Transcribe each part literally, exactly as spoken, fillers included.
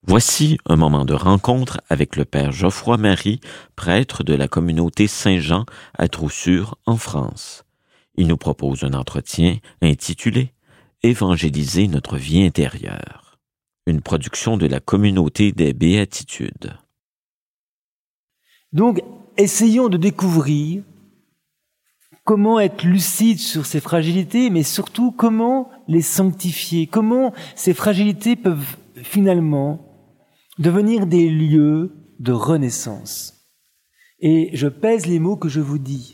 Voici un moment de rencontre avec le père Geoffroy Marie, prêtre de la communauté Saint-Jean à Troussure, en France. Il nous propose un entretien intitulé « Évangéliser notre vie intérieure », une production de la communauté des Béatitudes. Donc, essayons de découvrir comment être lucide sur ces fragilités, mais surtout comment les sanctifier, comment ces fragilités peuvent finalement devenir des lieux de renaissance. Et je pèse les mots que je vous dis.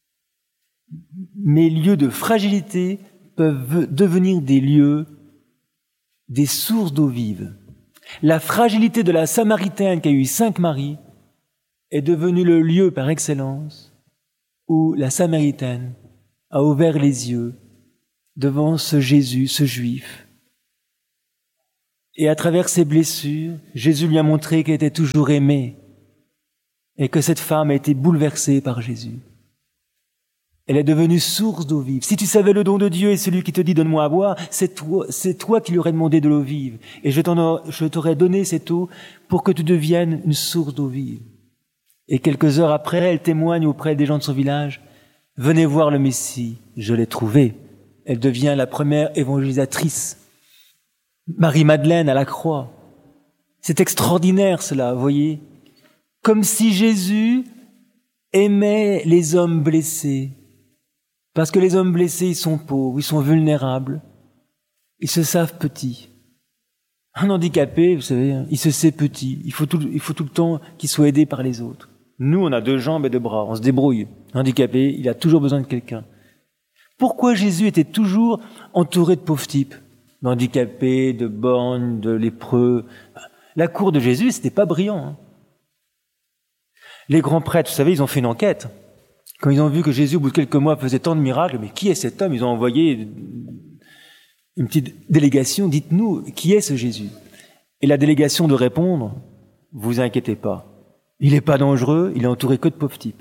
Mes lieux de fragilité peuvent devenir des lieux, des sources d'eau vive. La fragilité de la Samaritaine qui a eu cinq maris est devenue le lieu par excellence où la Samaritaine a ouvert les yeux devant ce Jésus, ce Juif. Et à travers ses blessures, Jésus lui a montré qu'elle était toujours aimée et que cette femme a été bouleversée par Jésus. Elle est devenue source d'eau vive. Si tu savais le don de Dieu et celui qui te dit « donne-moi à boire », c'est toi, c'est toi qui lui aurais demandé de l'eau vive. Et je, t'en, je t'aurais donné cette eau pour que tu deviennes une source d'eau vive. Et quelques heures après, elle témoigne auprès des gens de son village « Venez voir le Messie, je l'ai trouvé ». Elle devient la première évangélisatrice. Marie-Madeleine à la croix. C'est extraordinaire cela, vous voyez. Comme si Jésus aimait les hommes blessés. Parce que les hommes blessés, ils sont pauvres, ils sont vulnérables. Ils se savent petits. Un handicapé, vous savez, il se sait petit. Il faut tout, il faut tout le temps qu'il soit aidé par les autres. Nous, on a deux jambes et deux bras, on se débrouille. Handicapé, il a toujours besoin de quelqu'un. Pourquoi Jésus était toujours entouré de pauvres types ? D'handicapés, de borgnes, de lépreux. La cour de Jésus, c'était pas brillant. Hein. Les grands prêtres, vous savez, ils ont fait une enquête. Quand ils ont vu que Jésus, au bout de quelques mois, faisait tant de miracles, mais qui est cet homme ? Ils ont envoyé une petite délégation, dites-nous, qui est ce Jésus ? Et la délégation de répondre, vous inquiétez pas, il n'est pas dangereux, il est entouré que de pauvres types.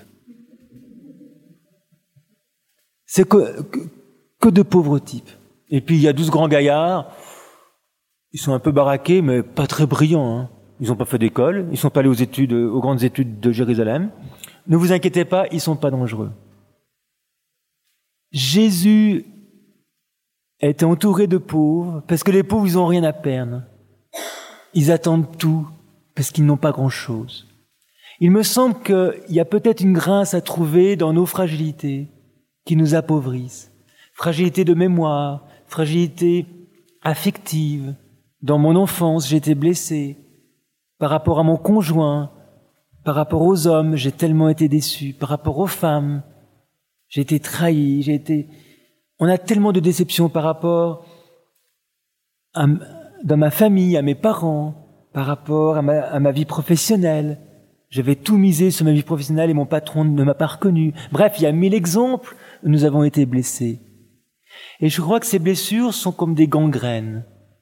C'est que, que, que de pauvres types. Et puis il y a douze grands gaillards, ils sont un peu baraqués, mais pas très brillants. Hein. Ils n'ont pas fait d'école, ils sont pas allés aux études, aux grandes études de Jérusalem. Ne vous inquiétez pas, ils sont pas dangereux. Jésus était entouré de pauvres, parce que les pauvres, ils n'ont rien à perdre. Ils attendent tout, parce qu'ils n'ont pas grand-chose. Il me semble qu'il y a peut-être une grâce à trouver dans nos fragilités qui nous appauvrissent. Fragilité de mémoire, fragilité affective. Dans mon enfance, j'ai été blessé. Par rapport à mon conjoint, par rapport aux hommes, j'ai tellement été déçu. Par rapport aux femmes, j'ai été trahi. J'ai été... On a tellement de déceptions par rapport à, dans ma famille, à mes parents, par rapport à ma, à ma vie professionnelle. J'avais tout misé sur ma vie professionnelle et mon patron ne m'a pas reconnu. Bref, il y a mille exemples où nous avons été blessés. Et je crois que ces blessures sont comme des gangrènes.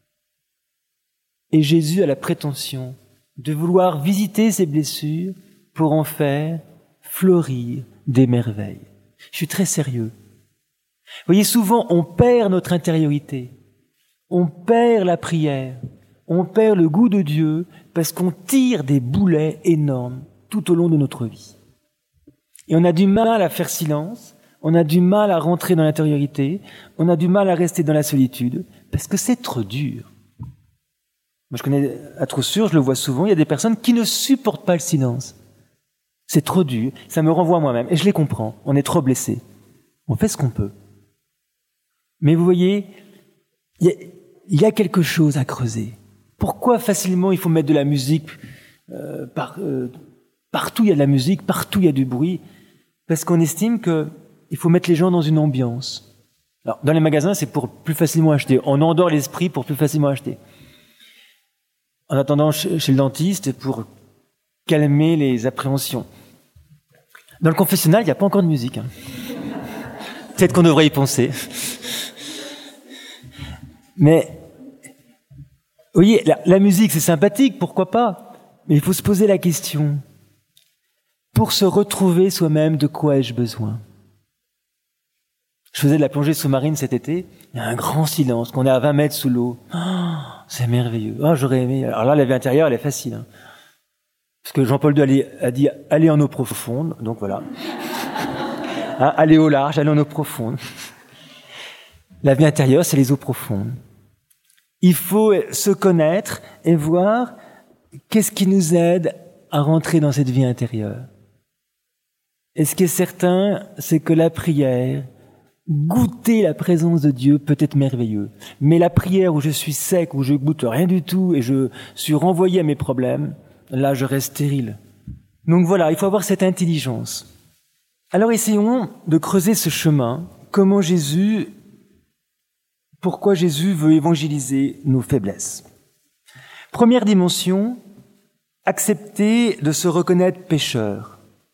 Et Jésus a la prétention de vouloir visiter ces blessures pour en faire fleurir des merveilles. Je suis très sérieux. Vous voyez, souvent, on perd notre intériorité. On perd la prière. On perd le goût de Dieu parce qu'on tire des boulets énormes tout au long de notre vie. Et on a du mal à faire silence. On a du mal à rentrer dans l'intériorité, on a du mal à rester dans la solitude, parce que c'est trop dur. Moi, je connais à Troussure, je le vois souvent, il y a des personnes qui ne supportent pas le silence. C'est trop dur, ça me renvoie à moi-même, et je les comprends, on est trop blessés. On fait ce qu'on peut. Mais vous voyez, il y a, il y a quelque chose à creuser. Pourquoi facilement il faut mettre de la musique euh, par, euh, partout il y a de la musique, partout il y a du bruit, parce qu'on estime que il faut mettre les gens dans une ambiance. Alors, dans les magasins, c'est pour plus facilement acheter. On endort l'esprit pour plus facilement acheter. En attendant, chez le dentiste, pour calmer les appréhensions. Dans le confessionnal, il n'y a pas encore de musique. Hein. Peut-être qu'on devrait y penser. Mais, vous voyez, la, la musique, c'est sympathique, pourquoi pas ? Mais il faut se poser la question. Pour se retrouver soi-même, de quoi ai-je besoin ? Je faisais de la plongée sous-marine cet été, il y a un grand silence, qu'on est à vingt mètres sous l'eau. Oh, c'est merveilleux. Oh, j'aurais aimé. Alors là, la vie intérieure, elle est facile. Hein. Parce que Jean-Paul deux a dit « aller en eau profonde », donc voilà. Hein, aller au large, aller en eau profonde. La vie intérieure, c'est les eaux profondes. Il faut se connaître et voir qu'est-ce qui nous aide à rentrer dans cette vie intérieure. Et ce qui est certain, c'est que la prière, goûter la présence de Dieu peut être merveilleux. Mais la prière où je suis sec, où je goûte rien du tout et je suis renvoyé à mes problèmes, là je reste stérile. Donc voilà, il faut avoir cette intelligence. Alors essayons de creuser ce chemin. Comment Jésus, pourquoi Jésus veut évangéliser nos faiblesses. Première dimension, accepter de se reconnaître pécheur.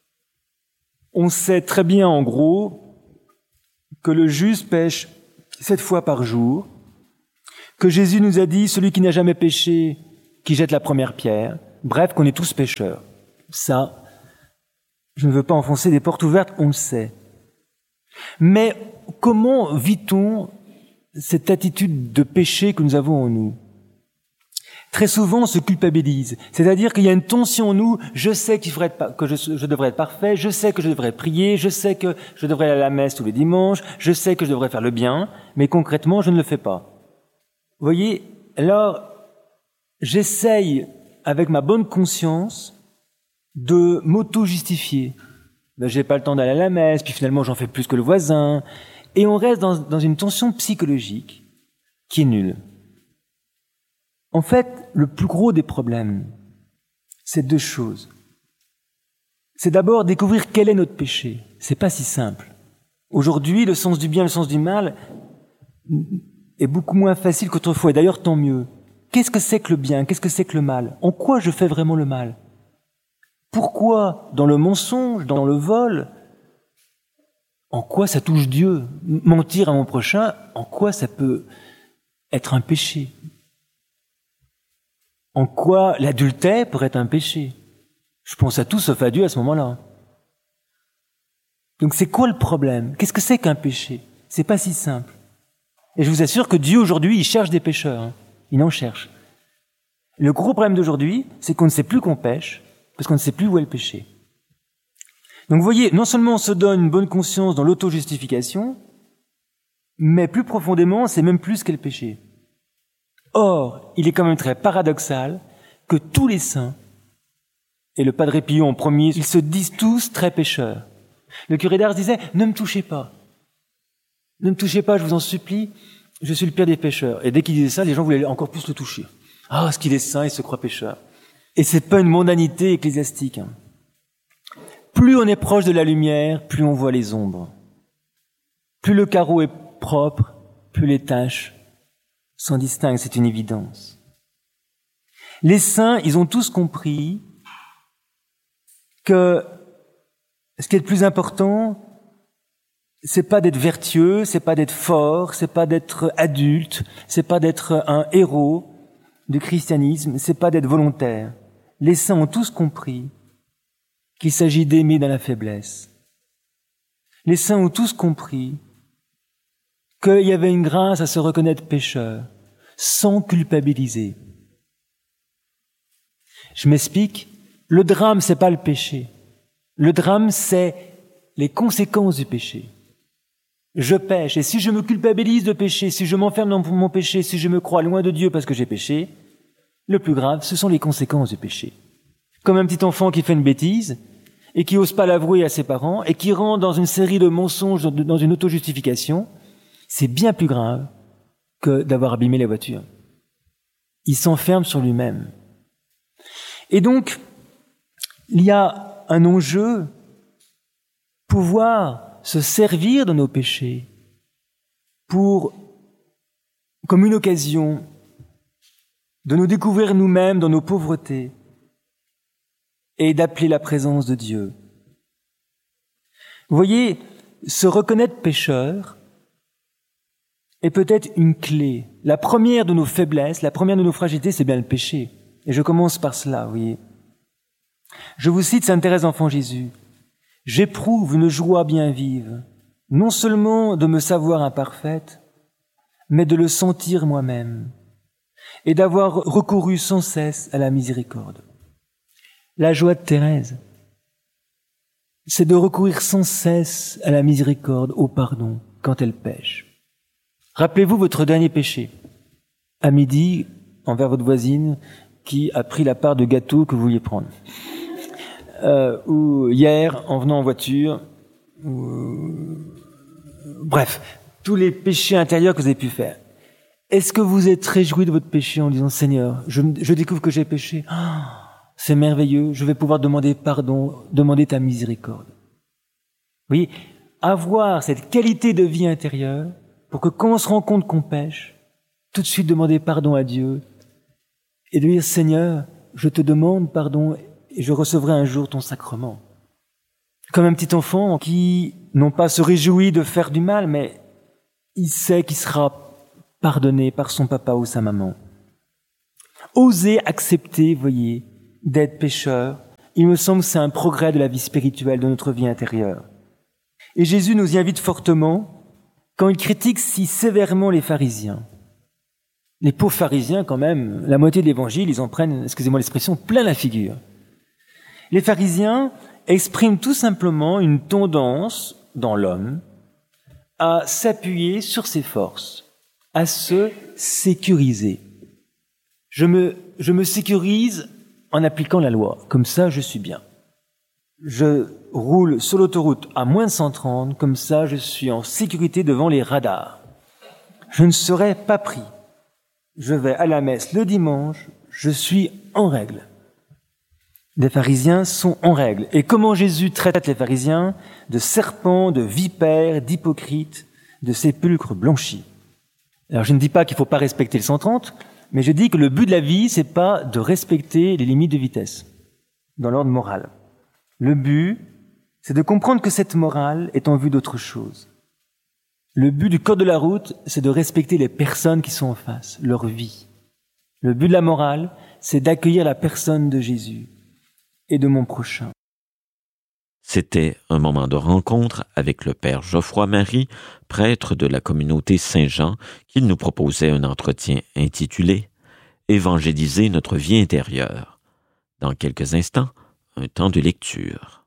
On sait très bien, en gros, que le juste pêche sept fois par jour, que Jésus nous a dit, celui qui n'a jamais péché, qui jette la première pierre, bref, qu'on est tous pécheurs. Ça, je ne veux pas enfoncer des portes ouvertes, on le sait. Mais comment vit-on cette attitude de péché que nous avons en nous ? Très souvent, on se culpabilise. C'est-à-dire qu'il y a une tension en nous. Je sais qu'il faudrait être, que je, je devrais être parfait. Je sais que je devrais prier. Je sais que je devrais aller à la messe tous les dimanches. Je sais que je devrais faire le bien. Mais concrètement, je ne le fais pas. Vous voyez, alors, j'essaye, avec ma bonne conscience, de m'auto-justifier. Ben, j'ai pas le temps d'aller à la messe, puis finalement, j'en fais plus que le voisin. Et on reste dans, dans une tension psychologique qui est nulle. En fait, le plus gros des problèmes, c'est deux choses. C'est d'abord découvrir quel est notre péché. C'est pas si simple. Aujourd'hui, le sens du bien, le sens du mal est beaucoup moins facile qu'autrefois. Et d'ailleurs, tant mieux. Qu'est-ce que c'est que le bien? Qu'est-ce que c'est que le mal? En quoi je fais vraiment le mal? Pourquoi, dans le mensonge, dans le vol, en quoi ça touche Dieu? Mentir à mon prochain, en quoi ça peut être un péché? En quoi l'adultère pourrait être un péché? Je pense à tout sauf à Dieu à ce moment-là. Donc c'est quoi le problème? Qu'est-ce que c'est qu'un péché? C'est pas si simple. Et je vous assure que Dieu aujourd'hui, il cherche des pécheurs. Hein. Il en cherche. Le gros problème d'aujourd'hui, c'est qu'on ne sait plus qu'on pêche, parce qu'on ne sait plus où est le péché. Donc vous voyez, non seulement on se donne une bonne conscience dans l'auto-justification, mais plus profondément, c'est même plus qu'est le péché. Or, il est quand même très paradoxal que tous les saints, et le Padre Pio en premier, ils se disent tous très pécheurs. Le curé d'Ars disait « Ne me touchez pas. Ne me touchez pas, je vous en supplie, je suis le pire des pécheurs. » Et dès qu'il disait ça, les gens voulaient encore plus le toucher. « Ah, est-ce qu'il est saint, il se croit pécheur. » Et c'est pas une mondanité ecclésiastique. Hein. Plus on est proche de la lumière, plus on voit les ombres. Plus le carreau est propre, plus les taches s'en distinguent, c'est une évidence. Les saints, ils ont tous compris que ce qui est le plus important, c'est pas d'être vertueux, c'est pas d'être fort, c'est pas d'être adulte, c'est pas d'être un héros du christianisme, c'est pas d'être volontaire. Les saints ont tous compris qu'il s'agit d'aimer dans la faiblesse. Les saints ont tous compris qu'il y avait une grâce à se reconnaître pécheur, sans culpabiliser. Je m'explique, le drame, c'est pas le péché. Le drame, c'est les conséquences du péché. Je pêche, et si je me culpabilise de pécher, si je m'enferme dans mon péché, si je me crois loin de Dieu parce que j'ai péché, le plus grave, ce sont les conséquences du péché. Comme un petit enfant qui fait une bêtise, et qui n'ose pas l'avouer à ses parents, et qui rentre dans une série de mensonges, dans une auto-justification, c'est bien plus grave que d'avoir abîmé la voiture. Il s'enferme sur lui-même. Et donc, il y a un enjeu, pouvoir se servir de nos péchés pour, comme une occasion de nous découvrir nous-mêmes dans nos pauvretés et d'appeler la présence de Dieu. Vous voyez, se reconnaître pécheur est peut-être une clé. La première de nos faiblesses, la première de nos fragilités, c'est bien le péché. Et je commence par cela, vous voyez. Je vous cite Sainte Thérèse d'Enfant Jésus. « J'éprouve une joie bien vive, non seulement de me savoir imparfaite, mais de le sentir moi-même. et d'avoir recouru sans cesse à la miséricorde. La joie de Thérèse, c'est de recourir sans cesse à la miséricorde, au pardon, quand elle pêche. Rappelez-vous votre dernier péché. À midi, envers votre voisine qui a pris la part de gâteau que vous vouliez prendre. Euh, ou hier, en venant en voiture. Ou... Bref, tous les péchés intérieurs que vous avez pu faire. Est-ce que vous êtes réjoui de votre péché en disant « Seigneur, je, je découvre que j'ai péché. Oh, c'est merveilleux, je vais pouvoir demander pardon, demander ta miséricorde. » Oui, avoir cette qualité de vie intérieure pour que quand on se rend compte qu'on pêche, tout de suite demander pardon à Dieu et de dire « Seigneur, je te demande pardon et je recevrai un jour ton sacrement. » Comme un petit enfant qui, non pas se réjouit de faire du mal, mais il sait qu'il sera pardonné par son papa ou sa maman. Oser accepter, voyez, d'être pécheur, il me semble que c'est un progrès de la vie spirituelle, de notre vie intérieure. Et Jésus nous y invite fortement quand il critique si sévèrement les pharisiens. Les pauvres pharisiens, quand même, la moitié de l'évangile, ils en prennent, excusez-moi l'expression, plein la figure. Les pharisiens expriment tout simplement une tendance dans l'homme à s'appuyer sur ses forces, à se sécuriser. Je me, je me sécurise en appliquant la loi. Comme ça, je suis bien. Je roule sur l'autoroute à moins de cent trente. Comme ça, je suis en sécurité devant les radars. Je ne serai pas pris. Je vais à la messe le dimanche. Je suis en règle. Les pharisiens sont en règle. Et comment Jésus traite les pharisiens? De serpents, de vipères, d'hypocrites, de sépulcres blanchis. Alors je ne dis pas qu'il ne faut pas respecter le cent trente, mais je dis que le but de la vie, c'est pas de respecter les limites de vitesse dans l'ordre moral. Le but, c'est de comprendre que cette morale est en vue d'autre chose. Le but du code de la route, c'est de respecter les personnes qui sont en face, leur vie. Le but de la morale, c'est d'accueillir la personne de Jésus et de mon prochain. C'était un moment de rencontre avec le père Geoffroy Marie, prêtre de la communauté Saint-Jean, qui nous proposait un entretien intitulé « Évangéliser notre vie intérieure ». Dans quelques instants, un temps de lecture.